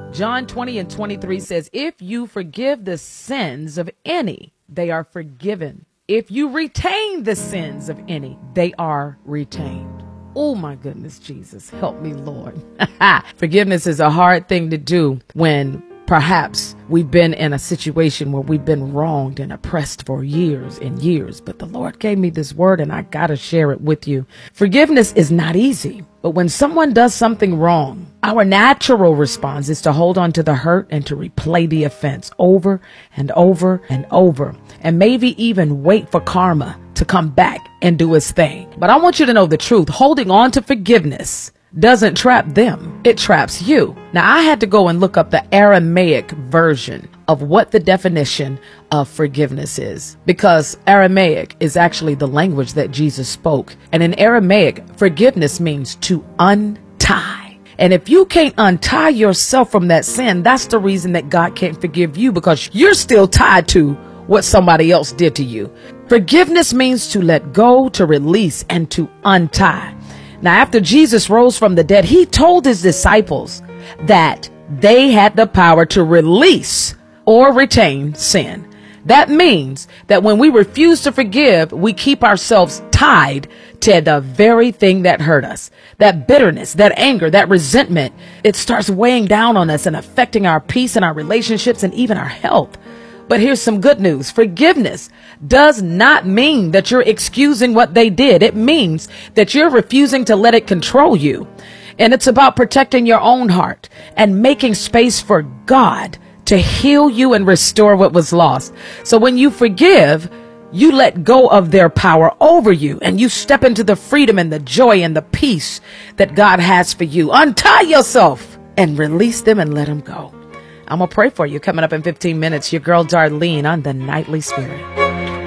John 20:23 says, if you forgive the sins of any, they are forgiven. If you retain the sins of any, they are retained. Oh my goodness, Jesus, help me, Lord. Forgiveness is a hard thing to do when perhaps we've been in a situation where we've been wronged and oppressed for years and years. But the Lord gave me this word and I got to share it with you. Forgiveness is not easy. But when someone does something wrong, our natural response is to hold on to the hurt and to replay the offense over and over and over, and maybe even wait for karma to come back and do its thing. But I want you to know the truth. Holding on to forgiveness doesn't trap them. It traps you. Now, I had to go and look up the Aramaic version of what the definition of forgiveness is, because Aramaic is actually the language that Jesus spoke. And in Aramaic, forgiveness means to untie. And if you can't untie yourself from that sin, that's the reason that God can't forgive you, because you're still tied to what somebody else did to you. Forgiveness means to let go, to release, and to untie. Now, after Jesus rose from the dead, he told his disciples that they had the power to release or retain sin. That means that when we refuse to forgive, we keep ourselves tied to the very thing that hurt us. That bitterness, that anger, that resentment, it starts weighing down on us and affecting our peace and our relationships and even our health. But here's some good news. Forgiveness does not mean that you're excusing what they did. It means that you're refusing to let it control you. And it's about protecting your own heart and making space for God to heal you and restore what was lost. So when you forgive, you let go of their power over you and you step into the freedom and the joy and the peace that God has for you. Untie yourself and release them and let them go. I'm going to pray for you. Coming up in 15 minutes, your girl Darlene on the Nightly Spirit.